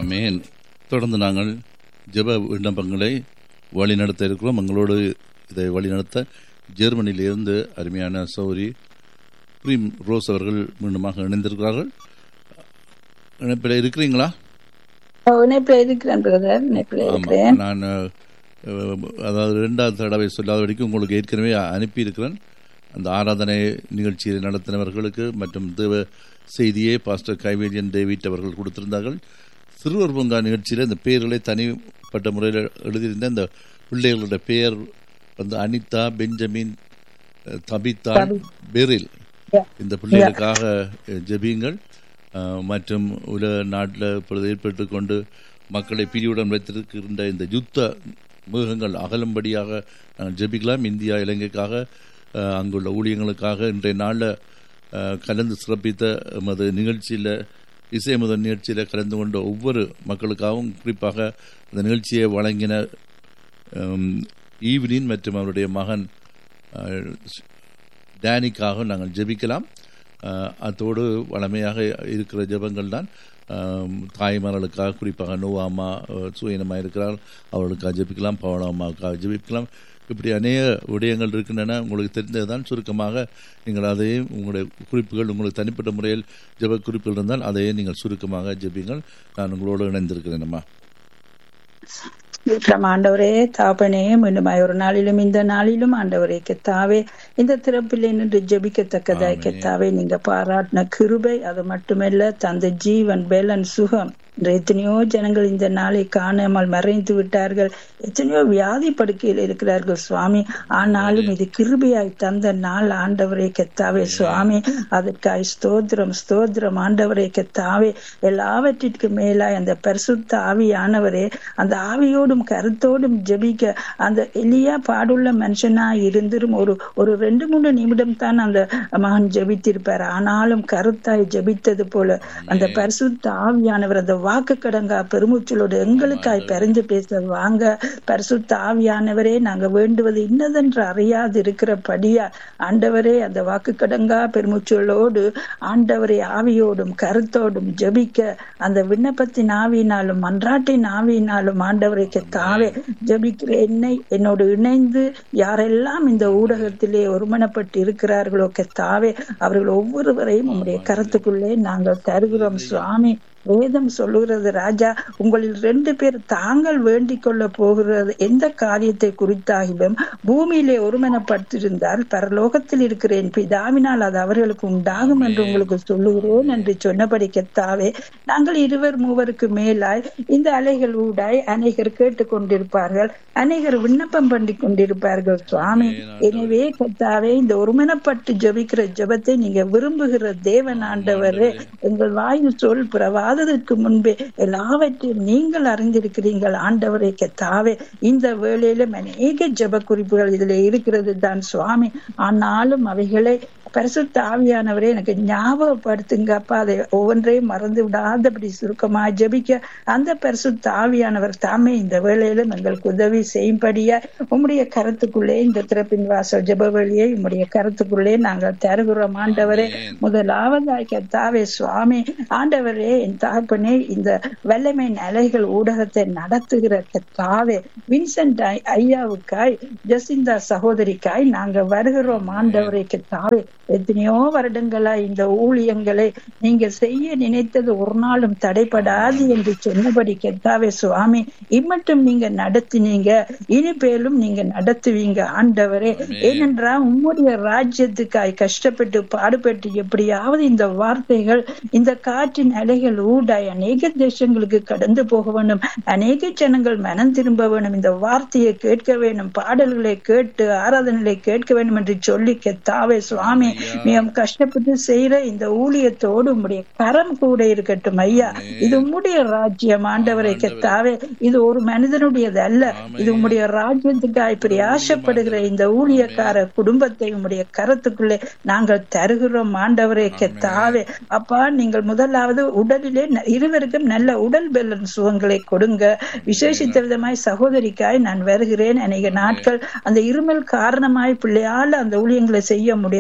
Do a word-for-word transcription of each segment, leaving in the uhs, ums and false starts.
ஆமென். தொடர்ந்து நாங்கள் ஜெப விண்ணப்பங்களை வழிநடத்த இருக்கிறோம். எங்களோடு இதை வழிநடத்த ஜெர்மனியிலிருந்து அருமையான சௌரி பிரீம் ரோஸ் அவர்கள் மீண்டுமாக இணைந்திருக்கிறார்கள். இணைப்பில் இருக்கிறீங்களா? நான் அதாவது இரண்டாவது தடவை சொல்லாத வரைக்கும் உங்களுக்கு ஏற்கனவே அனுப்பியிருக்கிறேன். அந்த ஆராதனை நிகழ்ச்சியை நடத்தினவர்களுக்கு மற்றும் தேவ செய்தியை பாஸ்டர் கைவேலியன் டேவிட் அவர்கள் கொடுத்திருந்தார்கள். சிறுவர் பூங்கா நிகழ்ச்சியில் இந்த பெயர்களை தனிப்பட்ட முறையில் எழுதியிருந்த இந்த பிள்ளைகளுடைய பெயர் வந்து அனிதா, பெஞ்சமின், தபிதா, பெரில். இந்த பிள்ளைகளுக்காக ஜெபியுங்கள். மற்றும் உலக நாட்டில் இப்பொழுது ஏற்பட்டு கொண்டு மக்களை பிரிவுடன் வைத்திருக்கின்ற இந்த யுத்த மிருகங்கள் அகலும்படியாக நாங்கள் ஜெபிக்கலாம். இந்தியா, இலங்கைக்காக, அங்குள்ள ஊழியங்களுக்காக இன்றைய நாளில் கலந்து சிறப்பித்த எமது நிகழ்ச்சியில், இசை முதல் நிகழ்ச்சியில் கலந்து கொண்ட ஒவ்வொரு மக்களுக்காகவும், குறிப்பாக அந்த நிகழ்ச்சியை வழங்கின ஈவ்லின் மற்றும் அவருடைய மகன் டேனிக்காக நாங்கள் ஜெபிக்கலாம். அதோடு வளமையாக இருக்கிற ஜெபங்கள் தான் தாய்மார்களுக்காக, குறிப்பாக நோவாமா சுயனமாக இருக்கிறார், அவர்களுக்காக ஜெபிக்கலாம். பவனம்மாவுக்காக ஜெபிக்கலாம். இப்படி அநேக விடயங்கள் இருக்கின்றன. உங்களுக்கு தெரிந்தது தான். சுருக்கமாக நீங்கள் அதையும் உங்களுடைய குறிப்புகள், உங்களுக்கு தனிப்பட்ட முறையில் ஜெப குறிப்புகள் இருந்தால் அதையே நீங்கள் சுருக்கமாக ஜெபிங்கள். நான் உங்களோடு இணைந்திருக்கிறேன். அம்மா ஆண்டவரே தாப்பனே, மீண்டுமாய் ஒரு நாளிலும் இந்த நாளிலும் ஆண்டவரே கெத்தாவே இந்த திறப்பில் நின்று ஜெபிக்கத்தக்கதாய் கெத்தாவே நீங்க பாராட்டின கிருபை, அது மட்டுமல்ல தந்த ஜீவன், பெலன், சுகம். எத்தனையோ ஜனங்கள் இந்த நாளை காணாமல் மறைந்து விட்டார்கள். எத்தனையோ வியாதி படுக்கையில் இருக்கிறார்கள் சுவாமி. ஆனாலும் இது கிருபையாய் தந்த நாள் ஆண்டவரே கெத்தாவே சுவாமி. அதற்காய் ஸ்தோத்திரம், ஸ்தோத்திரம் ஆண்டவரே கெத்தாவே. எல்லாவற்றிற்கு மேலாய் அந்த பரிசுத்த ஆவியானவரே, அந்த ஆவியோடும் கருத்தோடும் ஜெபிக்க அந்த எளியா பாடுள்ள மனுஷனா இருந்தும் ஒரு ஒரு ரெண்டு மூணு நிமிடம் தான் அந்த மகன் ஜெபித்திருப்பார். ஆனாலும் கருத்தாய் ஜெபித்தது போல அந்த பரிசுத்த ஆவியானவர் அந்த வாக்கு கடங்கா பெருமூச்சலோடு எங்களுக்காய் பறிஞ்சு பேச வாங்க. பரிசுத்த ஆவியானவரே, நாங்க வேண்டுவது இன்னதென்று அறியாது இருக்கிறபடியா ஆண்டவரே அந்த வாக்கு கடங்கா பெருமூச்சலோடு ஆண்டவரே ஆவியோடும் கருத்தோடும் ஜெபிக்க அந்த விண்ணப்பத்தின் ஆவியினாலும் மன்றாட்டின் ஆவியினாலும் ஆண்டவரைக்கு தாவே ஜெபிக்கிற என்னை என்னோடு இணைந்து யாரெல்லாம் இந்த ஊடகத்திலே ஒருமனப்பட்டு இருக்கிறார்களோ கெத்தாவே அவர்கள் ஒவ்வொருவரையும் உங்களுடைய கருத்துக்குள்ளே நாங்கள் தருகிறோம் சுவாமி. வேதம் சொல்லுகிறது ராஜா, உங்களில் ரெண்டு பேர் தாங்கள் வேண்டிக் கொள்ள போகிறது எந்த காரியத்தை குறித்தாகிலும் பூமியிலே ஒருமனப்பட்டிருந்தால் பரலோகத்தில் இருக்கிற என் பிதாவினால் அது அவர்களுக்கு உண்டாகும் என்று உங்களுக்கு சொல்லுகிறேன் என்று சொன்னபடி கெத்தாவே நாங்கள் இருவர் மூவருக்கு மேலாய் இந்த அலைகள் ஊடாய் அநேகர் கேட்டுக் கொண்டிருப்பார்கள், அநேகர் விண்ணப்பம் பண்ணி கொண்டிருப்பார்கள் சுவாமி. எனவே கெத்தாவே இந்த ஒருமனப்பட்டு ஜபிக்கிற ஜபத்தை நீங்க விரும்புகிற தேவன் ஆண்டவரே, எங்கள் வாயில் சொல் பிரவாதற்கு முன்பே எல்லாவற்றையும் நீங்கள் அறிந்திருக்கிறீர்கள் ஆண்டவரே கெத்தாவே. இந்த வேளையிலும் அநேக ஜப குறிப்புகள் இதுல இருக்கிறது தான் சுவாமி. ஆனாலும் அவைகளை பரிசுத்த ஆவியானவரே எனக்கு ஞாபகப்படுத்துங்கப்பா. அதை ஒவ்வொன்றையும் மறந்து விடாதபடி சுருக்கமா ஜபிக்க அந்த பரிசுத்த ஆவியானவர் தாமே இந்த வேளையிலும் எங்களுக்கு உதவி செய்யும்படியா உம்முடைய கருத்துக்குள்ளே இந்த திறப்பின் வாசல் ஜப வழியை உம்முடைய கருத்துக்குள்ளே நாங்கள் தருகிறோம் ஆண்டவரே. முதலாவதாய் கர்த்தாவே சுவாமி ஆண்டவரே, என் தகப்பனே, இந்த வல்லமை அலைகள் ஊடகத்தை நடத்துகிற கர்த்தாவே வின்சென்ட் ஐயாவுக்காய், ஜெசிந்தா சகோதரிக்காய் நாங்க வருகிறோம் ஆண்டவரே கர்த்தாவே. எத்தனையோ வருடங்களா இந்த ஊழியங்களை நீங்க செய்ய நினைத்தது ஒரு நாளும் தடைபடாது என்று சொன்னபடி கர்த்தாவே சுவாமி, இம்மட்டும் நீங்க நடத்தினீங்க, இனி பேலும் நீங்க நடத்துவீங்க ஆண்டவரே. ஏனென்றால் உம்முடைய ராஜ்யத்துக்காய் கஷ்டப்பட்டு பாடுபட்டு எப்படியாவது இந்த வார்த்தைகள் இந்த காற்றின் அலைகள் ஊடாய் அநேக தேசங்களுக்கு கடந்து போக வேண்டும், அநேக ஜனங்கள் மனம் திரும்ப வேண்டும், இந்த வார்த்தையை கேட்க வேண்டும், பாடல்களை கேட்டு ஆராதனைகளை கேட்க வேண்டும் என்று சொல்லி கர்த்தாவே சுவாமி மிகவும் கஷ்டப்பட்டு செய்யற இந்த ஊழியத்தோடு உம்முடைய கரம் கூட இருக்கட்டும் ஐயா. இது உம்முடைய ராஜ்யம் ஆண்டவரை கர்த்தாவே, இது ஒரு மனிதனுடையது அல்ல, இது உம்முடைய ராஜ்யத்துக்காய் பிரயாசப்படுகிற இந்த ஊழியக்கார குடும்பத்தை உம்முடைய கரத்துக்குள்ளே நாங்கள் தருகிறோம் ஆண்டவரை கர்த்தாவே. அப்பா, நீங்கள் முதலாவது உடலிலே இருவருக்கும் நல்ல உடல் பலன் சுகங்களை கொடுங்க. விசேஷித்த விதமாய் சகோதரிக்காய் நான் வருகிறேன். அநேக நாட்கள் அந்த இருமல் காரணமாய் பிள்ளையால அந்த ஊழியங்களை செய்ய முடியாத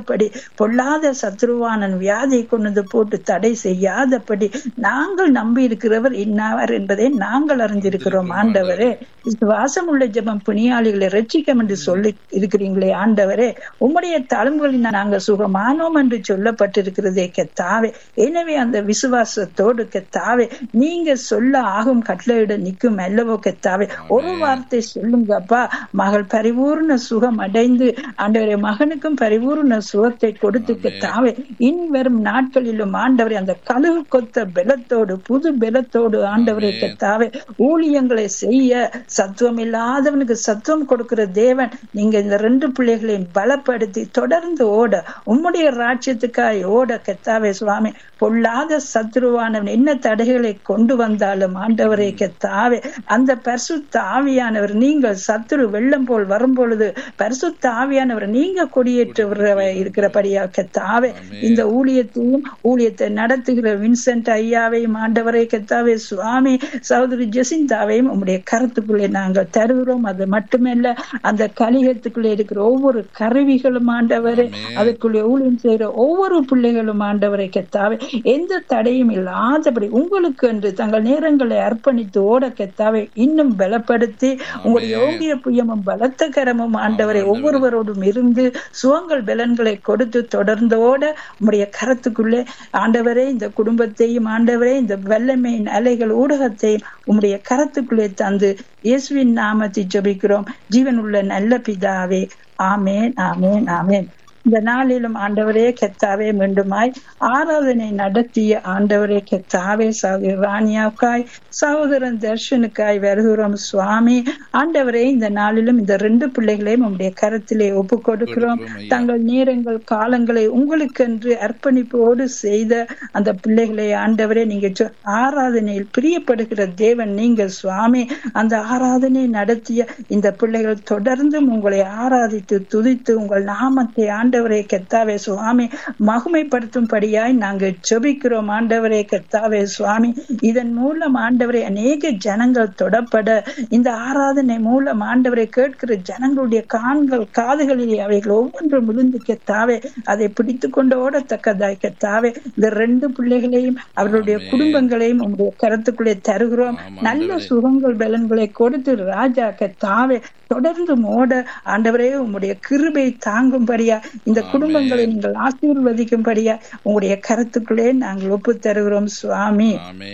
செய்யாதபடி, பொல்லாத சத்ருவானன் வியாதியை கொண்டு போட்டு தடை செய்யாதபடி நாங்கள் நம்பி இருக்கிறவர் இன்னாவர் என்பதை நாங்கள் அறிந்திருக்கிறோம். ஆண்டவரே, விசுவாசம் உள்ள ஜெபம் புனியாளிகளை ரட்சிக்கும் என்று சொல்லி இருக்கிறீங்களே ஆண்டவரே, உம்முடைய தழும்புகளில் நாங்கள் சுகமானோம் என்று சொல்லப்பட்டிருக்கிறதே கர்த்தாவே. எனவே அந்த விசுவாசத்தோடு கர்த்தாவே நீங்க சொல்ல ஆகும் கட்டளையிட நிற்கும் அல்லவோ கர்த்தாவே. ஒரு வார்த்தை சொல்லுங்கப்பா, மகள் பரிபூர்ண சுகம் அடைந்து ஆண்டவரே மகனுக்கும் பரிபூர்ண சுகத்தை கொடுத்து கர்த்தாவே இனி வரும் நாட்களிலும் ஆண்டவரே அந்த கழுகு கொத்த பலத்தோடு புது பலத்தோடு ஆண்டவரே கர்த்தாவே ஊழியங்களை செய்ய சத்துவம் இல்லாதவனுக்கு சத்துவம் கொடுக்கிற தேவன், நீங்க இந்த ரெண்டு பிள்ளைகளையும் பலப்படுத்தி தொடர்ந்து ஓட உம்முடைய ராஜ்யத்துக்காய் ஓட கர்த்தாவே சுவாமி. பொல்லாத சத்துருவானவன் என்ன தடைகளை கொண்டு வந்தாலும் ஆண்டவரே கர்த்தாவே அந்த பரிசுத்த ஆவியானவர், நீங்கள் சத்துரு வெள்ளம் போல் வரும் பொழுது பரிசுத்த ஆவியானவர் நீங்க கொடியேற்ற இருக்கிறபடியா கர்த்தாவே இந்த ஊழியத்தையும் ஊழியத்தை நடத்துகிற வின்சென்ட் ஐயாவையும் ஆண்டவரே கர்த்தாவே சுவாமி சகோதரி ஜெசிந்தாவையும் உம்முடைய கருத்துக்குள்ளே நாங்கள் தருகிறோம். அது மட்டுமல்ல, அந்த கலிகத்துக்குள்ளே இருக்கிற ஒவ்வொரு கருவிகளும் ஆண்டவரே, அதுக்குள்ளே ஊழியம் செய்கிற ஒவ்வொரு பிள்ளைகளும் ஆண்டவரை கர்த்தாவே எந்த தடையும் இல்லாதபடி உங்களுக்கு என்று தங்கள் நேரங்களை அர்ப்பணித்து ஓட கர்த்தாவே இன்னும் பலப்படுத்தி உங்களுடைய யோகிய புயமும் பலத்த கரமும் ஆண்டவரை ஒவ்வொருவரோடும் இருந்து சுகங்கள் பலன்களை கொடுத்து தொடர்ந்தோட உங்களுடைய கரத்துக்குள்ளே ஆண்டவரே இந்த குடும்பத்தையும் ஆண்டவரே இந்த வல்லமையின் அலைகள் ஊடகத்தையும் உங்களுடைய கரத்துக்குள்ளே தந்து இயேசுவின் நாமத்தை ஜெபிக்கிறோம் ஜீவன் உள்ள நல்ல பிதாவே. ஆமேன், ஆமேன், ஆமேன். இந்த நாளிலும் ஆண்டவரே கர்த்தாவே மீண்டுமாய் ஆராதனை நடத்திய ஆண்டவரே கர்த்தாவே சகோதரி ராணியாவுக்காய் சகோதரன் தர்ஷனுக்காய் வருகிறோம் சுவாமி. ஆண்டவரே இந்த நாளிலும் இந்த ரெண்டு பிள்ளைகளையும் உங்களுடைய கரத்திலே ஒப்பு கொடுக்கிறோம். தங்கள் நேரங்கள் காலங்களை உங்களுக்கென்று அர்ப்பணிப்போடு செய்த அந்த பிள்ளைகளை ஆண்டவரே நீங்க ஆராதனையில் பிரியப்படுகிற தேவன் நீங்க சுவாமி. அந்த ஆராதனை நடத்திய இந்த பிள்ளைகள் தொடர்ந்தும் உங்களை ஆராதித்து துதித்து உங்கள் நாமத்தை ஆண்ட ஆண்டவரே கர்த்தாவே சுவாமி மகிமைப்படுத்தும்படியாய் நாங்கள் ஜெபிக்கிறோம் ஆண்டவரே கர்த்தாவே சுவாமி. இதன் மூலம் ஆண்டவரே அநேக ஜனங்கள் தொடப்பட இந்த ஆராதனை மூலம் ஆண்டவரை கேட்கிற ஜனங்களுடைய கான்கள் காதுகளிலே அவைகள் ஒவ்வொன்றும் விழுந்து கர்த்தாவே அதை பிடித்து கொண்டு ஓடத்தக்கதாய் கர்த்தாவே இந்த ரெண்டு பிள்ளைகளையும் அவர்களுடைய குடும்பங்களையும் உங்களுடைய கருத்துக்குள்ளே தருகிறோம். நல்ல சுகங்கள் பலன்களை கொடுத்து ராஜா கர்த்தாவே தொடர்ந்து ஓட ஆண்டவரே உங்களுடைய கிருபை தாங்கும்படியா இந்த குடும்பங்களை நீங்கள் ஆசீர்வதிக்கும்படியா உங்களுடைய கருத்துக்களே நாங்கள் ஒப்பு தருகிறோம் சுவாமி.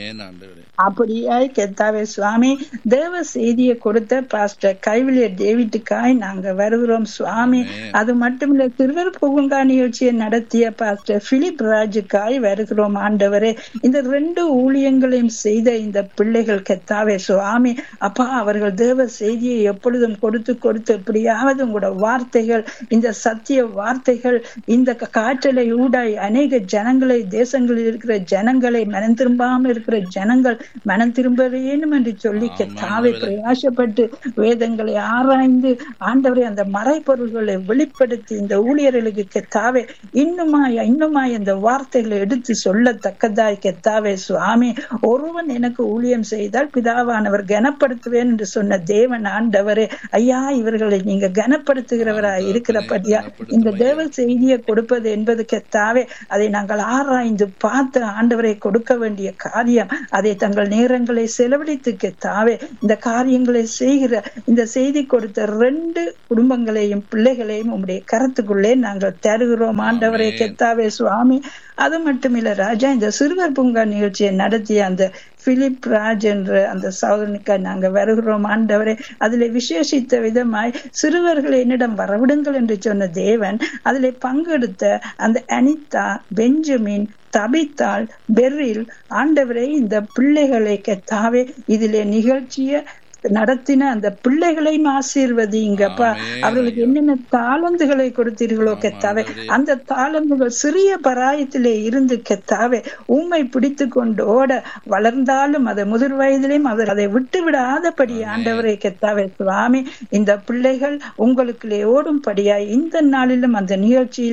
அப்படியாய் கர்த்தாவே சுவாமி தேவ செய்தியை கொடுத்த பாஸ்டர் கைவிலிய டேவிட்டுக்காய் நாங்க வருகிறோம் சுவாமி. அது மட்டுமில்ல திருவர் புகுங்கா நிகழ்ச்சியை நடத்திய பாஸ்டர் பிலிப் ராஜுக்காய் வருகிறோம் ஆண்டவரே. இந்த ரெண்டு ஊழியங்களையும் செய்த இந்த பிள்ளைகள் கர்த்தாவே சுவாமி அப்பா அவர்கள் தேவ செய்தியை எப்பொழுதும் கொடுத்து கொடுத்து எப்படியாவது உங்களோட வார்த்தைகள் இந்த சத்திய வார்த்தைகள் இந்த காற்றலை ஊடாய் அநேக ஜனங்களை தேசங்களில் இருக்கிற ஜனங்களை மனம் திரும்பாமல் இருக்கிற ஜனங்கள் மனம் திரும்ப வேணும் என்று சொல்லி கர்த்தாவே பிரயாசப்பட்டு வேதங்களை ஆராய்ந்து ஆண்டவரை அந்த மறைபொருள்களை வெளிப்படுத்தி இந்த ஊழியர்களுக்கு கர்த்தாவே இன்னுமாய் இன்னுமாய் இந்த வார்த்தைகளை எடுத்து சொல்லத்தக்கதாய் கர்த்தாவே சுவாமி. ஒருவன் எனக்கு ஊழியம் செய்தால் பிதாவானவர் கனப்படுத்துவேன் என்று சொன்ன தேவன் ஆண்டவரே ஐயா இவர்களை நீங்க கனப்படுத்துகிறவராய் இருக்கிறபடியா இந்த தேவ செய்தியை கொடுப்பது என்பது கர்த்தாவே அதை நாங்கள் ஆராய்ந்து பார்த்து ஆண்டவரை கொடுக்க வேண்டிய காரியம். அதை தங்கள் நேரங்களை செலவழித்து கர்த்தாவே இந்த காரியங்களை செய்கிற இந்த செய்தி கொடுத்த ரெண்டு குடும்பங்களையும் பிள்ளைகளையும் உங்களுடைய கருத்துக்குள்ளே நாங்கள் தருகிறோம் ஆண்டவரை கர்த்தாவே சுவாமி. அது மட்டுமில்ல ராஜா இந்த சிறுவர் பூங்கா நிகழ்ச்சியை நடத்திய அந்த பிலிப் ராஜ் என்ற அந்த சகோதரனுக்காக நாங்க வருகிறோம் ஆண்டவரே. அதிலே விசேஷித்த விதமாய் சிறுவர்களை என்னிடம் வரவிடுங்கள் என்று சொன்ன தேவன் அதிலே பங்கெடுத்த அந்த அனிதா, பெஞ்சமின், தபித்தாள், பெரில் ஆண்டவரை இந்த பிள்ளைகளை கர்த்தாவே இதிலே நிகழ்ச்சிய நடத்தின அந்த பிள்ளைகளையும் ஆசீர்வதிங்கப்பா. அவர்களுக்கு என்னென்ன தாளந்துகளை கொடுத்தீர்களோ கர்த்தாவே அந்த தாளந்துகள் சிறிய பராயத்திலே இருந்து கர்த்தாவே உம்மை பிடித்து கொண்டு ஓட வளர்ந்தாலும் அதை முதிர் வயதிலையும் அவர் அதை விட்டு விடாதபடி ஆண்டவரை கர்த்தாவே சுவாமி இந்த பிள்ளைகள் உங்களுக்குள்ளே ஓடும்படியாய் இந்த நாளிலும் அந்த நிகழ்ச்சியிலே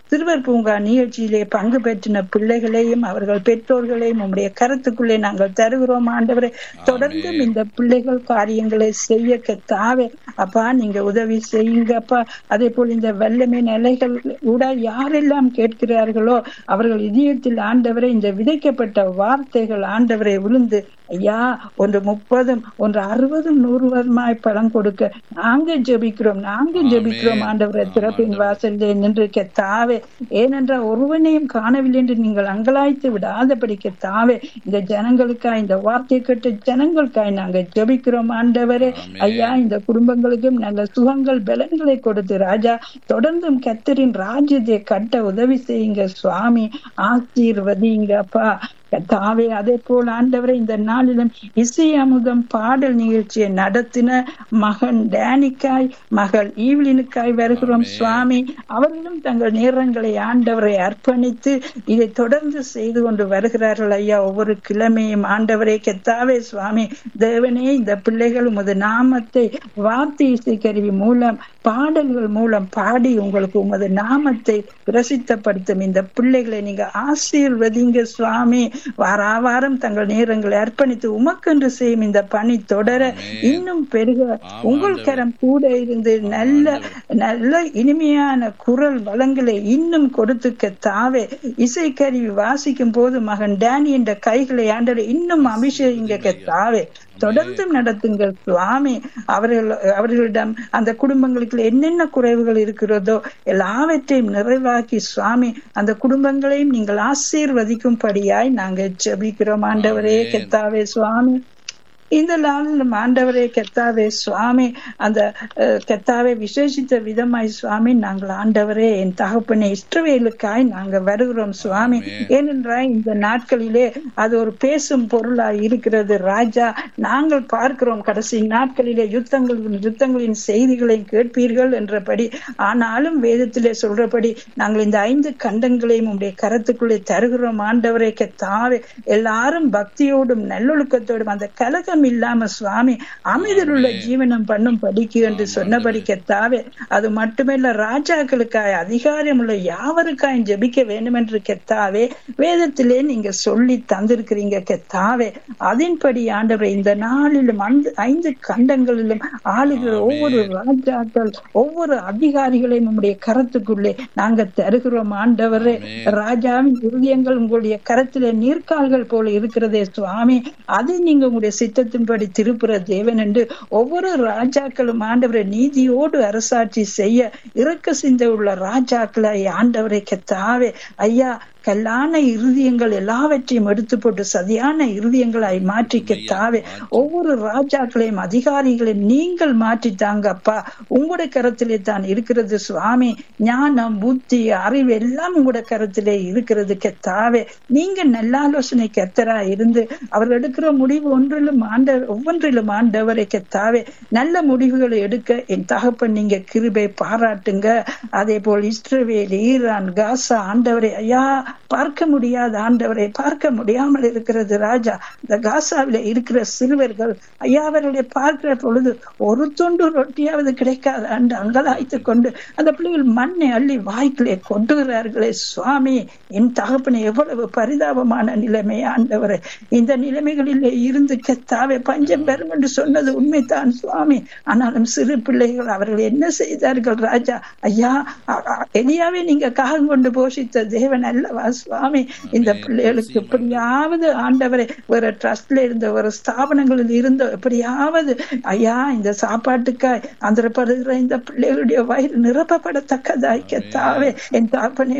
சிறுவர் பூங்கா நிகழ்ச்சியிலே பங்கு பெற்றின பிள்ளைகளையும் அவர்கள் பெற்றோர்களையும் உம்முடைய கருத்துக்குள்ளே நாங்கள் தருகிறோம் ஆண்டவரே. தொடர்ந்தும் இந்த பிள்ளைகள் காரியங்களை செய்ய கர்த்தாவே அப்பா நீங்க உதவி செய்யுங்கப்பா. அதே போல் இந்த வல்லமை நிலைகள் கூட யாரெல்லாம் கேட்கிறார்களோ அவர்கள் இதயத்தில் ஆண்டவரை இந்த விதைக்கப்பட்ட வார்த்தைகள் ஆண்டவரை விழுந்து ஐயா ஒன்று முப்பதும் ஒன்று அறுபதும் நூறுவதுமாய் பலம் கொடுக்க நாங்க ஜெபிக்கிறோம் நாங்க ஜெபிக்கிறோம் ஆண்டவரை. திறப்பின் வாசலிலே நின்று கர்த்தாவே, ஏனென்றால் ஒருவனையும் காணவில்லை என்று நீங்கள் அங்கலாய்த்து விடாதபடி கர்த்தாவே இந்த ஜனங்களுக்காய் இந்த வார்த்தை கேட்ட ஜனங்களுக்காய் நாங்க ஜெபிக்கிறோம் ஆண்டவரே. ஐயா இந்த குடும்பங்களுக்கும் நல்ல சுகங்கள் பலன்களை கொடுத்து ராஜா தொடர்ந்தும் கர்த்தரின் ராஜ்யத்தை கட்ட உதவி செய்யுங்க சுவாமி. ஆசீர்வதிங்க அப்பா கர்த்தாவே. அதே போல் ஆண்டவரை இந்த நாளிலும் இசை அமுதம் பாடல் நிகழ்ச்சியை நடத்தின மகன் டேனிக்காய் மகள் ஈவ்லினுக்காய் வருகிறோம் சுவாமி. அவர்களும் தங்கள் நேரங்களை ஆண்டவரை அர்ப்பணித்து இதை தொடர்ந்து செய்து கொண்டு வருகிறார்கள் ஐயா. ஒவ்வொரு கிழமையும் ஆண்டவரை கர்த்தாவே சுவாமி தேவனே இந்த பிள்ளைகள் உமது நாமத்தை வார்த்தை இசை கருவி மூலம் பாடல்கள் மூலம் பாடி உங்களுக்கு உமது நாமத்தை பிரசித்தப்படுத்தும் இந்த பிள்ளைகளை நீங்க ஆசீர்வதிங்க சுவாமி. வாரா வாரம் தங்கள் நேரங்களை அர்ப்பணித்து உமக்கென்று செய்யும் இந்த பணி தொடர இன்னும் பெருக உங்கள் கரம் கூட இருந்து நல்ல நல்ல இனிமையான குரல் வளங்களை இன்னும் கொடுத்து கர்த்தாவே இசைக்கருவி வாசிக்கும் போது மகன் டேனி என்ற கைகளை ஆண்டவரே இன்னும் அபிஷேகிங்க கர்த்தாவே. தொடர்ந்து நடத்துங்கள் சுவாமி. அவர்கள் அவர்களிடம் அந்த குடும்பங்களுக்கு என்னென்ன குறைவுகள் இருக்கிறதோ எல்லாவற்றையும் நிறைவாக்கி சுவாமி அந்த குடும்பங்களையும் நீங்கள் ஆசீர்வதிக்கும்படியாய் நாங்கள் ஜெபிக்கிறோம் ஆண்டவரே கர்த்தாவே சுவாமி. இந்த நாளிலும் ஆண்டவரே கர்த்தாவே சுவாமி அந்த கர்த்தாவே விசேஷித்த விதமாய் சுவாமி நாங்கள் ஆண்டவரே என் தகப்பனை இஸ்ரவேலுக்காய் நாங்கள் வருகிறோம் சுவாமி. ஏனென்றால் இந்த நாட்களிலே அது ஒரு பேசும் பொருளாய் இருக்கிறது ராஜா. நாங்கள் பார்க்கிறோம் கடைசி நாட்களிலே யுத்தங்களின் யுத்தங்களின் செய்திகளை கேட்பீர்கள் என்றபடி, ஆனாலும் வேதத்திலே சொல்றபடி நாங்கள் இந்த ஐந்து கண்டங்களையும் உடைய கரத்துக்குள்ளே தருகிறோம் ஆண்டவரே கர்த்தாவே. எல்லாரும் பக்தியோடும் நல்லொழுக்கத்தோடும் அந்த கலகம் இல்லாம சுவாமி அமைதியுள்ள ஜீவனம் பண்ணும் படிக்கு என்று சொன்னபடி கர்த்தாவே. அது மட்டுமல்ல ராஜாக்களுக்காய் அதிகாரம் உள்ள யாவருக்காய் ஜெபிக்க வேண்டும் என்று கர்த்தாவே வேதத்திலே நீங்க சொல்லி தந்திருக்கிறீங்க கர்த்தாவே. அதன்படி ஆண்டவரே இந்த நாளிலும் அந்த ஐந்து கண்டங்களிலும் ஆளுகிற ஒவ்வொரு ராஜாக்கள் ஒவ்வொரு அதிகாரிகளையும் உங்களுடைய கரத்துக்குள்ளே நாங்க தருகிறோம் ஆண்டவரே. ராஜாவின் இருதயங்கள் உங்களுடைய கரத்திலே நீர்க்கால்கள் போல இருக்கிறதே சுவாமி. அது நீங்க உங்களுடைய சித்த படி திருப்புற தேவன் என்று ஒவ்வொரு ராஜாக்களும் ஆண்டவரை நீதியோடு அரசாட்சி செய்ய இரக்க சிந்தை உள்ள ராஜாக்களை ஆண்டவரை கர்த்தாவே ஐயா கல்லான இருதயங்கள் எல்லாவற்றையும் எடுத்து போட்டு சதியான இருதயங்களாய் மாற்றி கர்த்தாவே ஒவ்வொரு ராஜாக்களையும் அதிகாரிகளையும் நீங்கள் மாற்றித்தாங்க அப்பா. உங்களுடைய கரத்திலே தான் இருக்கிறது சுவாமி. ஞானம் புத்தி அறிவு எல்லாம் உங்களுடைய கரத்திலே இருக்கிறது கர்த்தாவே. நீங்க நல்ல ஆலோசனை கர்த்தரா இருந்து அவர்கள் எடுக்கிற முடிவு ஒன்றிலும் ஆண்ட ஒவ்வொன்றிலும் ஆண்டவரை கர்த்தாவே நல்ல முடிவுகளை எடுக்க என் தகப்பன் நீங்க கிருபை பாராட்டுங்க. அதே போல் இஸ்ரவேல் ஈரான் காசா ஆண்டவரை ஐயா பார்க்க முடியாத ஆண்டவரை பார்க்க முடியாமல் இருக்கிறது ராஜா. இந்த காசாவில இருக்கிற சிறுவர்கள் ஐயா அவர்களை பார்க்கிற பொழுது ஒரு துண்டு ரொட்டியாவது கிடைக்காத அன்று அங்கலாய்த்து கொண்டு அந்த பிள்ளைகள் மண்ணை அள்ளி வாய்க்கிலே கொண்டுகிறார்களே சுவாமி. என் தகப்பனை எவ்வளவு பரிதாபமான நிலைமை ஆண்டவரை. இந்த நிலைமைகளிலே இருந்து கர்த்தாவே பஞ்சம் பெறும் என்று சொன்னது உண்மைதான் சுவாமி. ஆனாலும் சிறு பிள்ளைகள் அவர்கள் என்ன செய்தார்கள் ராஜா. ஐயா எலியாவே நீங்க காகம் கொண்டு போஷித்த தேவன் அல்லவா சுவாமி. இந்த பிள்ளைகளுக்கு எப்படியாவது ஆண்டவரை வேற ட்ரஸ்ட்ல இருந்த ஒரு ஸ்தாபனங்களில் இருந்த எப்படியாவது ஐயா இந்த சாப்பாட்டுக்காய் அந்த இந்த பிள்ளைகளுடைய வயிறு நிரப்பப்படத்தக்கதாய் கர்த்தாவே என் தாப்பனை